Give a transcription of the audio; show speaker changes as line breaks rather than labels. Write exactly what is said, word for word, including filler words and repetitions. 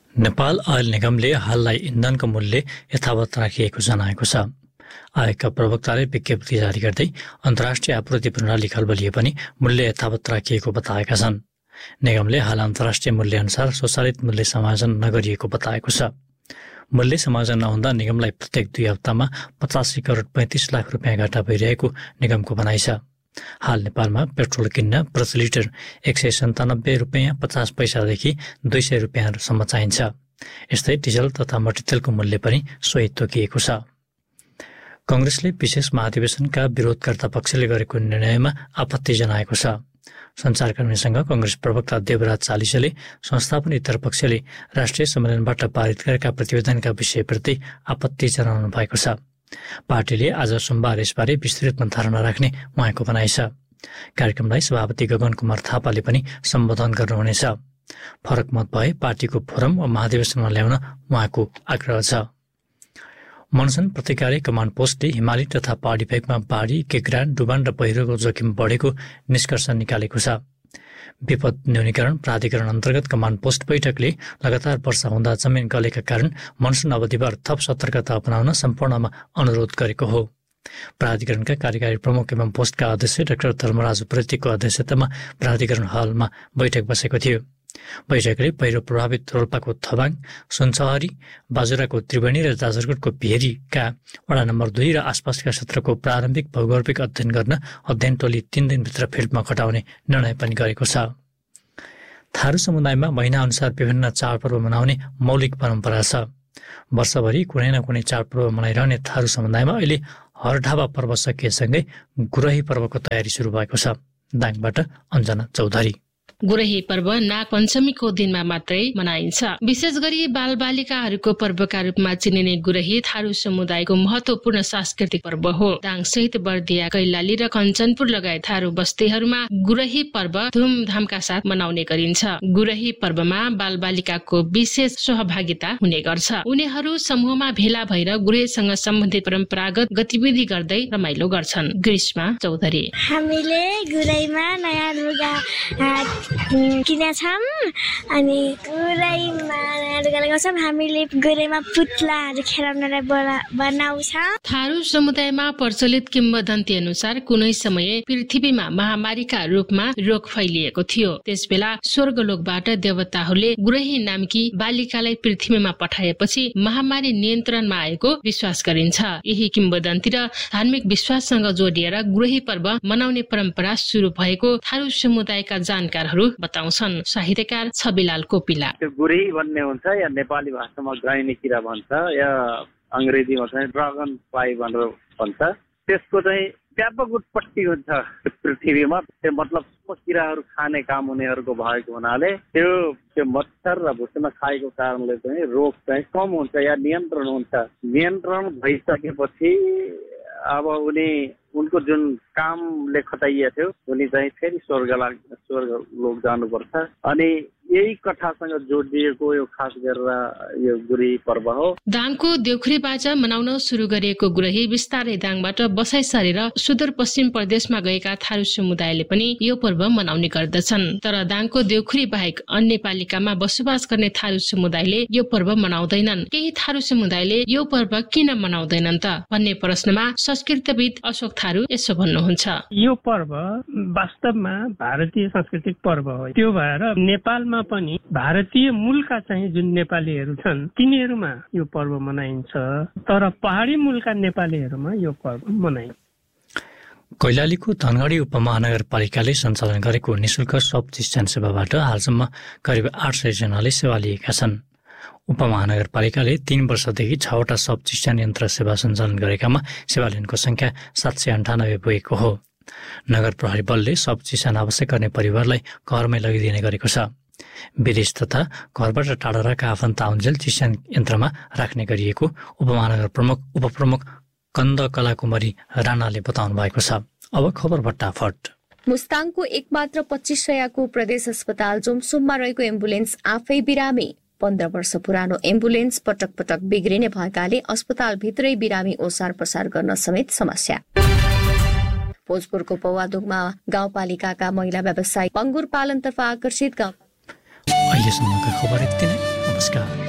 Nepal oil निगमले हाललाई इन्धनको मूल्य यथावत राखिएको जनाएको छ। आयोगका प्रवक्ताले विज्ञप्ति जारी गर्दै अन्तर्राष्ट्रिय आपूर्ति प्रणाली खलबलिए पनि मूल्य यथावत राखिएको बताएका छन्। निगमले हाल अन्तर्राष्ट्रिय मूल्यअनुसार स्वचालित मूल्य समायोजन नगरिएको बताएको छ। मूल्य समायोजन नहुँदा निगमलाई प्रत्येक दुई हप्तामा पचासी करोड पैँतिस लाख रुपियाँ घाटा भइरहेको निगमको भनाइ छ। हाल नेपालमा पेट्रोल किन्न प्रति लिटर एक सय सन्तानब्बे रुपियाँ पचास पैसादेखि दुई सय रुपियाँसम्म चाहिन्छ। यस्तै डिजल तथा मट्टीतेलको मूल्य पनि सोही तोकिएको छ। कङ्ग्रेसले विशेष महाधिवेशनका विरोधकर्ता पक्षले गरेको निर्णयमा आपत्ति जनाएको छ। सञ्चारकर्मीसँग कङ्ग्रेस प्रवक्ता देवराज चालिसेले संस्थापन इतर पक्षले राष्ट्रिय सम्मेलनबाट पारित गरेका प्रतिवेदनका विषयप्रति आपत्ति जनाउनु भएको छ। पार्टीले आज सोमबार यसबारे विस्तृत मन्त्रणा राख्ने उहाँको भनाइ छ। कार्यक्रमलाई सभापति गगन कुमार थापाले पनि सम्बोधन गर्नुहुनेछ। फरक मत भए पार्टीको फोरम वा महाधिवेशनमा ल्याउन उहाँको आग्रह छ। मनसुन प्रतिकारी कमान्ड पोस्टले हिमाली तथा पहाडी भेगमा बाढी, केग्रान, डुबान र पहिरोको जोखिम बढेको निष्कर्ष निकालेको छ। विपद न्यूनीकरण प्राधिकरण अन्तर्गत कमान्ड पोस्ट बैठकले लगातार वर्षा हुँदा जमिन गलेका कारण मनसुन अवधिभर थप सतर्कता अपनाउन सम्पूर्णमा अनुरोध गरेको हो। प्राधिकरणका कार्यकारी प्रमुख एवं पोस्टका अध्यक्ष डाक्टर धर्मराज उप्रेतीको अध्यक्षतामा प्राधिकरण हलमा बैठक बसेको थियो। बैठकले पहिरो प्रभावित रोल्पाको थबाङ, सुनचहरी, बाजुराको त्रिवेणी र जाजरकोटको भेरीका वडा नम्बर दुई र आसपासका क्षेत्रको प्रारम्भिक भौगोलिक अध्ययन गर्न अध्ययन टोली तीन दिनभित्र फिल्डमा खटाउने निर्णय पनि गरेको छ। थारू समुदायमा महिनाअनुसार विभिन्न चाडपर्व मनाउने मौलिक परम्परा छ। वर्षभरि कुनै न कुनै चाडपर्व मनाइरहने थारू समुदायमा अहिले हरढाबा पर्व सकिएसँगै गुरही पर्वको तयारी सुरु भएको छ। दाङबाट अञ्जना चौधरी।
गुरही पर्व नाग पञ्चमीको दिनमा मात्रै मनाइन्छ। विशेष गरी बालबालिकाहरूको पर्वका रूपमा चिनिने गुरही थारू समुदायको महत्वपूर्ण सांस्कृतिक पर्व हो। दाङ सहित बर्दिया, कैलाली र कञ्चनपुर लगायत थारू बस्तीहरूमा गुरही पर्व धुमधामका साथ मनाउने गरिन्छ। गुरही पर्वमा बालबालिकाको विशेष सहभागिता हुने गर्छ। उनीहरू समूहमा भेला भएर गुरहीसँग सम्बन्धित परम्परागत गतिविधि गर्दै रमाइलो गर्छन्। ग्रीष्मा चौधरी।
हामीले गुरहीमा नयाँ लुगा किनेका छौँ अनि गुरहीमा नयाँ लुगा लगाउँछौँ। हामीले गुरहीमा पुतलाहरू खेलाउनलाई बनाउँछ।
थारू समुदायमा प्रचलित किम्वदन्ती अनुसार कुनै समय पृथ्वीमा महामारीका रूपमा रोग फैलिएको थियो। त्यसबेला स्वर्गलोकबाट देवताहरूले गुरही नामकी बालिकालाई पृथ्वीमा पठाएपछि महामारी नियन्त्रणमा आएको विश्वास गरिन्छ। यही किम्वदन्ती र धार्मिक विश्वाससँग जोडिएर गुरही पर्व मनाउने परम्परा सुरु भएको थारू समुदायका जानकारहरू बताउँछन्। साहित्यकार छविलाल कोपिला।
त्यो गुरही भन्ने हुन्छ या नेपाली भाषामा गाइने किरा भन्छ या अंग्रेजीमा चाहिँ ड्रागन फ्लाई भनेर भन्छ। त्यसको चाहिँ व्यापक उत्पत्ति हुन्छ पृथ्वीमा। त्यो मतलब किराहरू खाने काम उनीहरूको भएको हुनाले त्यो त्यो मच्छर र भुसुना खाएको कारणले चाहिँ रोग चाहिँ कम हुन्छ या नियन्त्रण हुन्छ। नियन्त्रण भइसकेपछि अब उनी उनको जुन कामले खटाइएको थियो उनी चाहिँ फेरि स्वर्ग लाग स्वर्ग लोक जानुपर्छ। अनि यही कथासँग जोडिएको यो खास गरेर यो गुरही पर्व हो।
दाङको देउखुरीबाट मनाउन सुरु गरिएको गुरही बिस्तारै दाङबाट बसाइ सरेर सुदूरपश्चिम प्रदेशमा गएका थारू समुदायले पनि यो पर्व मनाउने गर्दछन्। तर दाङको देउखुरी बाहेक अन्य पालिकामा बसोबास गर्ने थारू समुदायले यो पर्व मनाउँदैनन्। केही थारू समुदायले यो पर्व किन मनाउँदैनन् त भन्ने प्रश्नमा संस्कृतविद अशोक थारू यसो भन्नुहुन्छ।
यो पर्व वास्तवमा भारतीय सांस्कृतिक पर्व हो। त्यो भएर नेपालमा पनि भारतीय मूलका चाहिँ जुन नेपालीहरू छन् तिनीहरूमा यो पर्व मनाइन्छ। तर पहाडी मूलका नेपालीहरूमा यो पर्व मनाइन्छ।
कैलालीको धनगढी उपमहानगरपालिकाले सञ्चालन गरेको निशुल्क सब चिस्यान सेवाबाट हालसम्म करिब आठ सय जनाले सेवा लिएका छन्। उपमहानगरपालिकाले तीन वर्षदेखि छवटा सब चिस्यान यन्त्र सेवा सञ्चालन गरेकामा सेवा लिनेको संख्या सात सय अन्ठानब्बे पुगेको हो। नगर प्रहरी बलले सब चिस्यान आवश्यक गर्ने परिवारलाई घरमै लगिदिने गरेको छ। विदेश तथा घरबाट टाढा रहेका आफन्त आउन्जेल चिस्यान यन्त्रमा राख्ने गरिएको उपमहानगर प्रमुख उपप्रमुख कन्द कलाकुमारी राणाले बताउनु भएको छ। अब खबर फटाफट।
मुस्ताङको एकमात्र पच्चीस सयको प्रदेश अस्पताल जोमसोममा रहेको एम्बुलेन्स आफै बिरामी। पन्ध्र वर्ष पुरानो एम्बुलेन्स पटक पटक बिग्रिने भएकाले अस्पतालभित्रै बिरामी ओसार पसार गर्न समेत समस्या। भोजपुरको पौवादुङमा गाउँपालिकाका महिला व्यवसायी अङ्गुर पालनतर्फ आकर्षित। गाउँ
अहिलेसम्मका खबर यति नै। नमस्कार।